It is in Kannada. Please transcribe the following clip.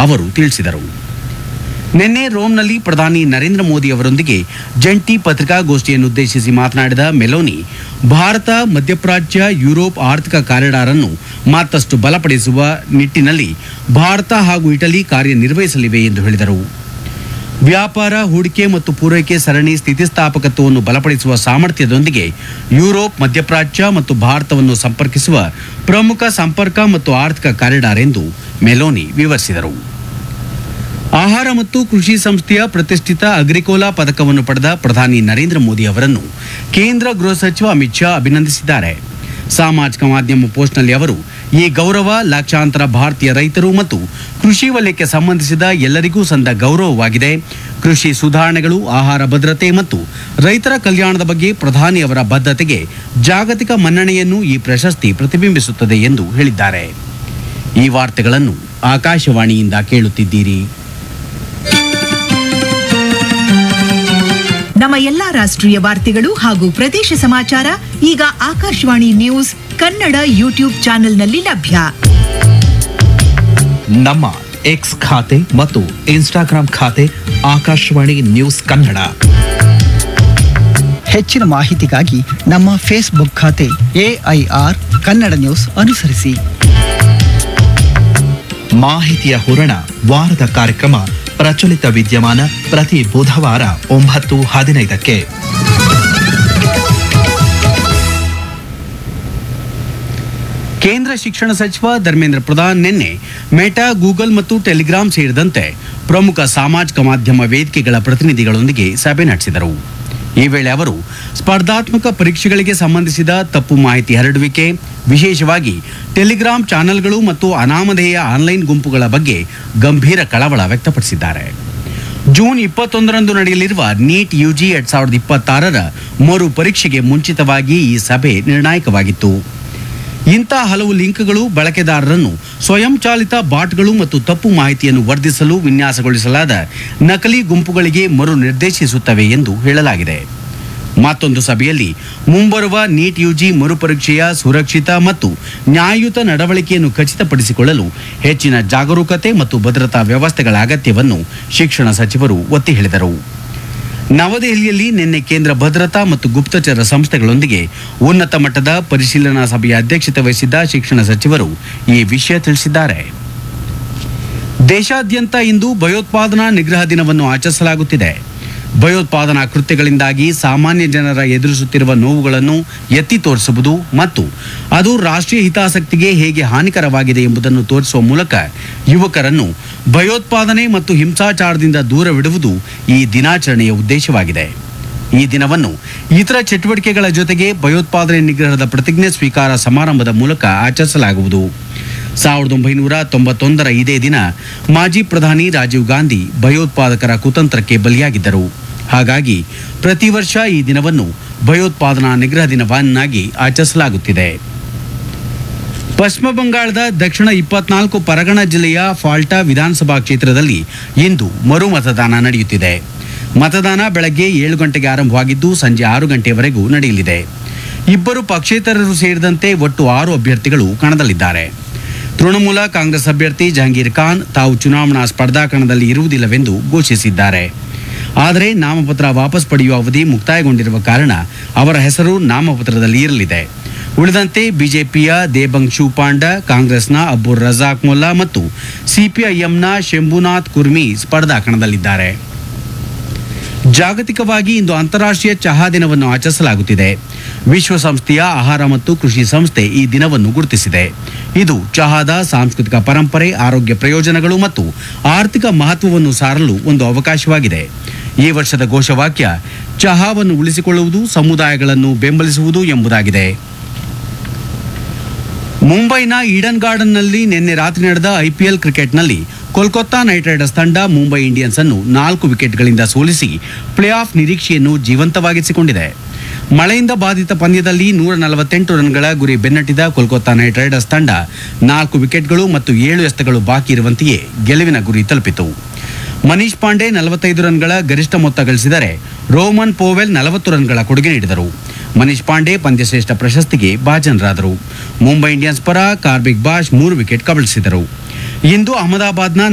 ಅವರು ತಿಳಿಸಿದರು. ನಿನ್ನೆ ರೋಮ್ನಲ್ಲಿ ಪ್ರಧಾನಿ ನರೇಂದ್ರ ಮೋದಿ ಅವರೊಂದಿಗೆ ಜಂಟಿ ಪತ್ರಿಕಾಗೋಷ್ಠಿಯನ್ನುದ್ದೇಶಿಸಿ ಮಾತನಾಡಿದ ಮೆಲೋನಿ, ಭಾರತ ಮಧ್ಯಪ್ರಾಚ್ಯ ಯುರೋಪ್ ಆರ್ಥಿಕ ಕಾರಿಡಾರ್ ಅನ್ನು ಮತ್ತಷ್ಟು ಬಲಪಡಿಸುವ ನಿಟ್ಟಿನಲ್ಲಿ ಭಾರತ ಹಾಗೂ ಇಟಲಿ ಕಾರ್ಯನಿರ್ವಹಿಸಲಿವೆ ಎಂದು ಹೇಳಿದರು. ವ್ಯಾಪಾರ, ಹೂಡಿಕೆ ಮತ್ತು ಪೂರೈಕೆ ಸರಣಿ ಸ್ಥಿತಿಸ್ಥಾಪಕತ್ವವನ್ನು ಬಲಪಡಿಸುವ ಸಾಮರ್ಥ್ಯದೊಂದಿಗೆ ಯುರೋಪ್, ಮಧ್ಯಪ್ರಾಚ್ಯ ಮತ್ತು ಭಾರತವನ್ನು ಸಂಪರ್ಕಿಸುವ ಪ್ರಮುಖ ಸಂಪರ್ಕ ಮತ್ತು ಆರ್ಥಿಕ ಕಾರಿಡಾರ್ ಎಂದು ಮೆಲೋನಿ ವಿವರಿಸಿದರು. ಆಹಾರ ಮತ್ತು ಕೃಷಿ ಸಂಸ್ಥೆಯ ಪ್ರತಿಷ್ಠಿತ ಅಗ್ರಿಕೋಲಾ ಪದಕವನ್ನು ಪಡೆದ ಪ್ರಧಾನಿ ನರೇಂದ್ರ ಮೋದಿ ಅವರನ್ನು ಕೇಂದ್ರ ಗೃಹ ಸಚಿವ ಅಮಿತ್ ಶಾ ಅಭಿನಂದಿಸಿದ್ದಾರೆ. ಸಾಮಾಜಿಕ ಮಾಧ್ಯಮ ಪೋಸ್ಟ್ನಲ್ಲಿ ಅವರು, ಈ ಗೌರವ ಲಕ್ಷಾಂತರ ಭಾರತೀಯ ರೈತರು ಮತ್ತು ಕೃಷಿ ವಲಯಕ್ಕೆ ಸಂಬಂಧಿಸಿದ ಎಲ್ಲರಿಗೂ ಸಂದ ಗೌರವವಾಗಿದೆ. ಕೃಷಿ ಸುಧಾರಣೆಗಳು, ಆಹಾರ ಭದ್ರತೆ ಮತ್ತು ರೈತರ ಕಲ್ಯಾಣದ ಬಗ್ಗೆ ಪ್ರಧಾನಿ ಅವರ ಬದ್ಧತೆಗೆ ಜಾಗತಿಕ ಮನ್ನಣೆಯನ್ನು ಈ ಪ್ರಶಸ್ತಿ ಪ್ರತಿಬಿಂಬಿಸುತ್ತದೆ ಎಂದು ಹೇಳಿದ್ದಾರೆ. ಈ ವಾರ್ತೆಗಳನ್ನು ಆಕಾಶವಾಣಿಯಿಂದ ಕೇಳುತ್ತಿದ್ದೀರಿ. ನಮ್ಮ ಎಲ್ಲಾ ರಾಷ್ಟ್ರೀಯ ವಾರ್ತೆಗಳು ಹಾಗೂ ಪ್ರದೇಶ ಸಮಾಚಾರ ಈಗ ಆಕಾಶವಾಣಿ ನ್ಯೂಸ್ ಕನ್ನಡ ಯೂಟ್ಯೂಬ್ ಚಾನೆಲ್ನಲ್ಲಿ ಲಭ್ಯ. ನಮ್ಮ ಎಕ್ಸ್ ಖಾತೆ ಮತ್ತು ಇನ್ಸ್ಟಾಗ್ರಾಂ ಖಾತೆ ಆಕಾಶವಾಣಿ ನ್ಯೂಸ್ ಕನ್ನಡ. ಹೆಚ್ಚಿನ ಮಾಹಿತಿಗಾಗಿ ನಮ್ಮ ಫೇಸ್ಬುಕ್ ಖಾತೆ AIR ಕನ್ನಡ ನ್ಯೂಸ್ ಅನುಸರಿಸಿ. ಮಾಹಿತಿಯ ಹೂರಣ ವಾರದ ಕಾರ್ಯಕ್ರಮ ಪ್ರಚಲಿತ ವಿದ್ಯಮಾನ ಪ್ರತಿ ಬುಧವಾರ 9:15ಕ್ಕೆ. ಕೇಂದ್ರ ಶಿಕ್ಷಣ ಸಚಿವ ಧರ್ಮೇಂದ್ರ ಪ್ರಧಾನ್ ನಿನ್ನೆ ಮೆಟಾ, ಗೂಗಲ್ ಮತ್ತು ಟೆಲಿಗ್ರಾಮ್ ಸೇರಿದಂತೆ ಪ್ರಮುಖ ಸಾಮಾಜಿಕ ಮಾಧ್ಯಮ ವೇದಿಕೆಗಳ ಪ್ರತಿನಿಧಿಗಳೊಂದಿಗೆ ಸಭೆ ನಡೆಸಿದರು. ಈ ವೇಳೆ ಅವರು ಸ್ಪರ್ಧಾತ್ಮಕ ಪರೀಕ್ಷೆಗಳಿಗೆ ಸಂಬಂಧಿಸಿದ ತಪ್ಪು ಮಾಹಿತಿ ಹರಡುವಿಕೆ, ವಿಶೇಷವಾಗಿ ಟೆಲಿಗ್ರಾಮ್ ಚಾನೆಲ್ಗಳು ಮತ್ತು ಅನಾಮಧೇಯ ಆನ್ಲೈನ್ ಗುಂಪುಗಳ ಬಗ್ಗೆ ಗಂಭೀರ ಕಳವಳ ವ್ಯಕ್ತಪಡಿಸಿದ್ದಾರೆ. ಜೂನ್ 21ರಂದು ನಡೆಯಲಿರುವ ನೀಟ್ UG 2026ರ ಮರು ಪರೀಕ್ಷೆಗೆ ಮುಂಚಿತವಾಗಿ ಈ ಸಭೆ ನಿರ್ಣಾಯಕವಾಗಿತ್ತು. ಇಂಥ ಹಲವು ಲಿಂಕ್ಗಳು ಬಳಕೆದಾರರನ್ನು ಸ್ವಯಂಚಾಲಿತ ಬಾಟ್ಗಳು ಮತ್ತು ತಪ್ಪು ಮಾಹಿತಿಯನ್ನು ವರ್ಧಿಸಲು ವಿನ್ಯಾಸಗೊಳಿಸಲಾದ ನಕಲಿ ಗುಂಪುಗಳಿಗೆ ಮರು ನಿರ್ದೇಶಿಸುತ್ತವೆ ಎಂದು ಹೇಳಲಾಗಿದೆ. ಮತ್ತೊಂದು ಸಭೆಯಲ್ಲಿ ಮುಂಬರುವ ನೀಟ್ UG ಮರುಪರೀಕ್ಷೆಯ ಸುರಕ್ಷಿತ ಮತ್ತು ನ್ಯಾಯಯುತ ನಡವಳಿಕೆಯನ್ನು ಖಚಿತಪಡಿಸಿಕೊಳ್ಳಲು ಹೆಚ್ಚಿನ ಜಾಗರೂಕತೆ ಮತ್ತು ಭದ್ರತಾ ವ್ಯವಸ್ಥೆಗಳ ಅಗತ್ಯವನ್ನು ಶಿಕ್ಷಣ ಸಚಿವರು ಒತ್ತಿ ಹೇಳಿದರು. ನವದೆಹಲಿಯಲ್ಲಿ ನಿನ್ನೆ ಕೇಂದ್ರ ಭದ್ರತಾ ಮತ್ತು ಗುಪ್ತಚರ ಸಂಸ್ಥೆಗಳೊಂದಿಗೆ ಉನ್ನತ ಮಟ್ಟದ ಪರಿಶೀಲನಾ ಸಭೆಯ ಅಧ್ಯಕ್ಷತೆ ವಹಿಸಿದ್ದ ಶಿಕ್ಷಣ ಸಚಿವರು ಈ ವಿಷಯ ತಿಳಿಸಿದ್ದಾರೆ. ದೇಶಾದ್ಯಂತ ಇಂದು ಭಯೋತ್ಪಾದನಾ ನಿಗ್ರಹ ದಿನವನ್ನು ಆಚರಿಸಲಾಗುತ್ತಿದೆ. ಭಯೋತ್ಪಾದನಾ ಕೃತ್ಯಗಳಿಂದಾಗಿ ಸಾಮಾನ್ಯ ಜನರ ಎದುರಿಸುತ್ತಿರುವ ನೋವುಗಳನ್ನು ಎತ್ತಿ ತೋರಿಸುವುದು ಮತ್ತು ಅದು ರಾಷ್ಟ್ರೀಯ ಹಿತಾಸಕ್ತಿಗೆ ಹೇಗೆ ಹಾನಿಕರವಾಗಿದೆ ಎಂಬುದನ್ನು ತೋರಿಸುವ ಮೂಲಕ ಯುವಕರನ್ನು ಭಯೋತ್ಪಾದನೆ ಮತ್ತು ಹಿಂಸಾಚಾರದಿಂದ ದೂರವಿಡುವುದು ಈ ದಿನಾಚರಣೆಯ ಉದ್ದೇಶವಾಗಿದೆ. ಈ ದಿನವನ್ನು ಇತರ ಚಟುವಟಿಕೆಗಳ ಜೊತೆಗೆ ಭಯೋತ್ಪಾದನೆ ನಿಗ್ರಹದ ಪ್ರತಿಜ್ಞೆ ಸ್ವೀಕಾರ ಸಮಾರಂಭದ ಮೂಲಕ ಆಚರಿಸಲಾಗುವುದು. 1991ರ ಇದೇ ದಿನ ಮಾಜಿ ಪ್ರಧಾನಿ ರಾಜೀವ್ ಗಾಂಧಿ ಭಯೋತ್ಪಾದಕರ ಕುತಂತ್ರಕ್ಕೆ ಬಲಿಯಾಗಿದ್ದರು. ಹಾಗಾಗಿ ಪ್ರತಿ ವರ್ಷ ಈ ದಿನವನ್ನು ಭಯೋತ್ಪಾದನಾ ನಿಗ್ರಹ ದಿನವನ್ನಾಗಿ ಆಚರಿಸಲಾಗುತ್ತಿದೆ. ಪಶ್ಚಿಮ ಬಂಗಾಳದ ದಕ್ಷಿಣ 24 ಪರಗಣ ಜಿಲ್ಲೆಯ ಫಾಲ್ಟಾ ವಿಧಾನಸಭಾ ಕ್ಷೇತ್ರದಲ್ಲಿ ಇಂದು ಮರು ಮತದಾನ ನಡೆಯುತ್ತಿದೆ. ಮತದಾನ ಬೆಳಗ್ಗೆ 7 ಗಂಟೆಗೆ ಆರಂಭವಾಗಿದ್ದು ಸಂಜೆ 6 ಗಂಟೆಯವರೆಗೂ ನಡೆಯಲಿದೆ. 2 ಪಕ್ಷೇತರರು ಸೇರಿದಂತೆ ಒಟ್ಟು 6 ಅಭ್ಯರ್ಥಿಗಳು ಕಣದಲ್ಲಿದ್ದಾರೆ. ತೃಣಮೂಲ ಕಾಂಗ್ರೆಸ್ ಅಭ್ಯರ್ಥಿ ಜಹಂಗೀರ್ ಖಾನ್ ತಾವು ಚುನಾವಣಾ ಸ್ಪರ್ಧಾ ಕಣದಲ್ಲಿ ಇರುವುದಿಲ್ಲವೆಂದು ಘೋಷಿಸಿದ್ದಾರೆ. ಆದರೆ ನಾಮಪತ್ರ ವಾಪಸ್ ಪಡೆಯುವ ಅವಧಿ ಮುಕ್ತಾಯಗೊಂಡಿರುವ ಕಾರಣ ಅವರ ಹೆಸರು ನಾಮಪತ್ರದಲ್ಲಿ ಇರಲಿದೆ. ಉಳಿದಂತೆ ಬಿಜೆಪಿಯ ದೇಬಂಗ್ ಪಾಂಡ, ಕಾಂಗ್ರೆಸ್ನ ಅಬ್ಬುರ್ ರಜಾಕ್ ಮೊಲ್ಲಾ ಮತ್ತು ಸಿಪಿಐಎಂನ ಶಂಭುನಾಥ್ ಕುರ್ಮಿ ಸ್ಪರ್ಧಾ ಕಣದಲ್ಲಿದ್ದಾರೆ. ಜಾಗತಿಕವಾಗಿ ಇಂದು ಅಂತಾರಾಷ್ಟ್ರೀಯ ಚಹಾ ದಿನವನ್ನು ಆಚರಿಸಲಾಗುತ್ತಿದೆ. ವಿಶ್ವಸಂಸ್ಥೆಯ ಆಹಾರ ಮತ್ತು ಕೃಷಿ ಸಂಸ್ಥೆ ಈ ದಿನವನ್ನು ಗುರುತಿಸಿದೆ. ಇದು ಚಹಾದ ಸಾಂಸ್ಕೃತಿಕ ಪರಂಪರೆ, ಆರೋಗ್ಯ ಪ್ರಯೋಜನಗಳು ಮತ್ತು ಆರ್ಥಿಕ ಮಹತ್ವವನ್ನು ಸಾರಲು ಒಂದು ಅವಕಾಶವಾಗಿದೆ. ಈ ವರ್ಷದ ಘೋಷವಾಕ್ಯ ಚಹಾವನ್ನು ಉಳಿಸಿಕೊಳ್ಳುವುದು, ಸಮುದಾಯಗಳನ್ನು ಬೆಂಬಲಿಸುವುದು ಎಂಬುದಾಗಿದೆ. ಮುಂಬೈನ ಈಡನ್ ಗಾರ್ಡನ್ನಲ್ಲಿ ನಿನ್ನೆ ರಾತ್ರಿ ನಡೆದ IPL ಕ್ರಿಕೆಟ್ನಲ್ಲಿ ಕೋಲ್ಕತ್ತಾ ನೈಟ್ ರೈಡರ್ಸ್ ತಂಡ ಮುಂಬೈ ಇಂಡಿಯನ್ಸ್ ಅನ್ನು 4 ವಿಕೆಟ್ಗಳಿಂದ ಸೋಲಿಸಿ ಪ್ಲೇ ಆಫ್ ನಿರೀಕ್ಷೆಯನ್ನು ಜೀವಂತವಾಗಿಸಿಕೊಂಡಿದೆ. ಮಳೆಯಿಂದ ಬಾಧಿತ ಪಂದ್ಯದಲ್ಲಿ 148 ರನ್ಗಳ ಗುರಿ ಬೆನ್ನಟ್ಟಿದ ಕೋಲ್ಕತ್ತಾ ನೈಟ್ ರೈಡರ್ಸ್ ತಂಡ 4 ವಿಕೆಟ್ಗಳು ಮತ್ತು 7 ಎಸೆತಗಳು ಬಾಕಿ ಇರುವಂತೆಯೇ ಗೆಲುವಿನ ಗುರಿ ತಲುಪಿತು. ಮನೀಶ್ ಪಾಂಡೆ 45 ರನ್ಗಳ ಗರಿಷ್ಠ ಮೊತ್ತ ಗಳಿಸಿದರೆ ರೋಮನ್ ಪೋವೆಲ್ 40 ರನ್ಗಳ ಕೊಡುಗೆ ನೀಡಿದರು. ಮನೀಶ್ ಪಾಂಡೆ ಪಂದ್ಯಶ್ರೇಷ್ಠ ಪ್ರಶಸ್ತಿಗೆ ಭಾಜನರಾದರು. ಮುಂಬೈ ಇಂಡಿಯನ್ಸ್ ಪರ ಕಾರ್ಬಿಕ್ ಬಾಷ್ 3 ವಿಕೆಟ್ ಕಬಳಿಸಿದರು. ಇಂದು ಅಹಮದಾಬಾದ್ನ